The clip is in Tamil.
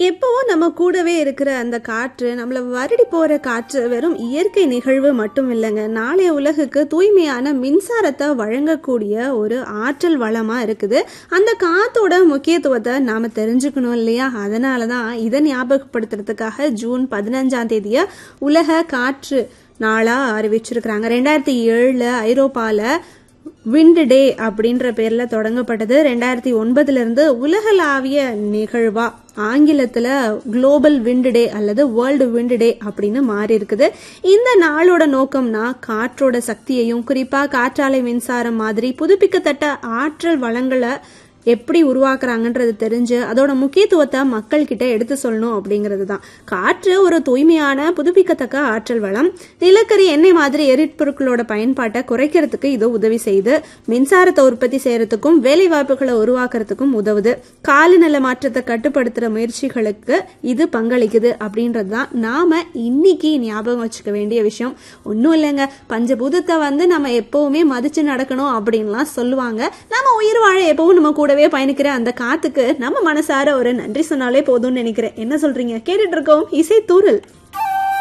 எப்பவும் நம்ம கூடவே இருக்கிற அந்த காற்று, நம்மள வருடி போற காற்று வெறும் இயற்கை நிகழ்வு மட்டும் இல்லைங்க. நாளைய உலகுக்கு தூய்மையான மின்சாரத்தை வழங்கக்கூடிய ஒரு ஆற்றல் வளமா இருக்குது. அந்த காத்தோட முக்கியத்துவத்தை நாம தெரிஞ்சுக்கணும் இல்லையா? அதனாலதான் இதை ஞாபகப்படுத்துறதுக்காக ஜூன் 15 உலக காற்று நாளா அறிவிச்சிருக்கிறாங்க. 2007 ஐரோப்பால விண்ட் டே அப்படின்ற பேர்ல தொடங்கப்பட்டது. 2009 இருந்து உலகளாவிய நிகழ்வா ஆங்கிலத்துல குளோபல் விண்ட் டே அல்லது வேர்ல்டு விண்ட் டே அப்படின்னு மாறி இருக்குது. இந்த நாளோட நோக்கம்னா காற்றோட சக்தியையும் குறிப்பா காற்றாலை மின்சாரம் மாதிரி புதுப்பிக்கத்தக்க ஆற்றல் வளங்களை எப்படி உருவாக்குறாங்கன்றது தெரிஞ்சு அதோட முக்கியத்துவத்தை மக்கள் கிட்ட எடுத்து சொல்லணும் அப்படிங்கிறது தான். காற்று ஒரு தூய்மையான புதுப்பிக்கத்தக்க ஆற்றல் வளம். நிலக்கரி, எண்ணெய் மாதிரி எரிபொருட்களோட பயன்பாட்டை குறைக்கிறதுக்கு இது உதவி செய்யுது. மின்சாரத்தை உற்பத்தி செய்யறதுக்கும் வேலை வாய்ப்புகளை உருவாக்குறதுக்கும் உதவுது. காலநிலை மாற்றத்தை கட்டுப்படுத்துற முயற்சிகளுக்கு இது பங்களிக்குது அப்படின்றது தான் நாம இன்னைக்கு ஞாபகம் வச்சுக்க வேண்டிய விஷயம். ஒன்னும் இல்லைங்க, பஞ்சபூதத்தை நம்ம எப்பவுமே மதிச்சு நடக்கணும் அப்படின்லாம் சொல்லுவாங்க. நம்ம உயிர் வாழ எப்பவும் நம்ம கூடவே பயணிக்கிற அந்த காத்துக்கு நம்ம மனசார ஒரு நன்றி சொன்னாலே போதும்னு நினைக்கிறேன். என்ன சொல்றீங்க? கேட்டுட்டு இருக்கோம் இசை தூரல்.